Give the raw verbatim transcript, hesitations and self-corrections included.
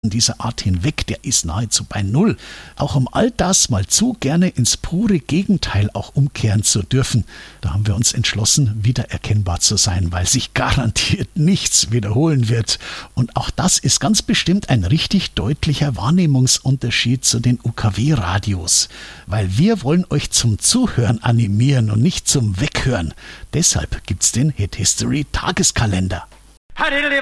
Podcasten dieser Art hinweg, der ist nahezu bei Null. Auch um all das mal zu gerne ins pure Gegenteil auch umkehren zu dürfen, da haben wir uns entschlossen, wiedererkennbar zu sein, weil sich garantiert nichts wiederholen wird. Und auch das ist ganz bestimmt ein richtig deutlicher Wahrnehmungsunterschied zu den U K W-Radios. Weil wir wollen euch zum Zuhören animieren und nicht zum Weghören. Deshalb gibt's den Hit History Tageskalender.